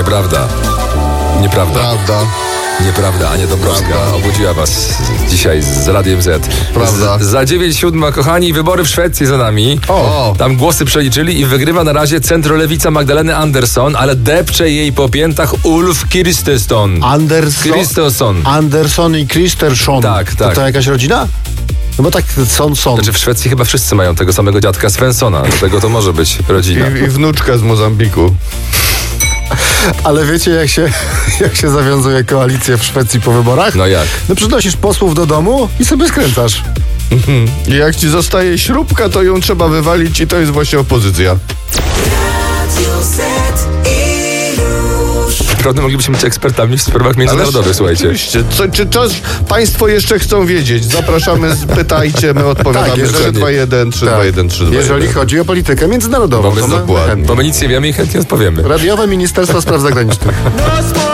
Nieprawda. Nieprawda, Ania Dąbrowska obudziła was dzisiaj z Radiem Z. Prawda. Za 9:07, kochani, wybory w Szwecji za nami. Tam głosy przeliczyli i wygrywa na razie centrolewica Magdaleny Andersson, ale depcze jej po piętach Ulf Kristersson. Anderson i Kristersson. Tak. To jakaś rodzina? No bo tak są. Znaczy w Szwecji chyba wszyscy mają tego samego dziadka Svenssona, dlatego to może być rodzina. I wnuczka z Mozambiku. Ale wiecie, jak się zawiązuje koalicję w Szwecji po wyborach? No jak? No przynosisz posłów do domu i sobie skręcasz. I jak ci zostaje śrubka, to ją trzeba wywalić i to jest właśnie opozycja. Naprawdę moglibyśmy być ekspertami w sprawach międzynarodowych, słuchajcie. Oczywiście. Czy coś państwo jeszcze chcą wiedzieć? Zapraszamy, pytajcie, my odpowiadamy. 321 321 321. Jeżeli chodzi o politykę międzynarodową, bo my nic nie wiemy i chętnie odpowiemy. Radiowe Ministerstwo Spraw Zagranicznych.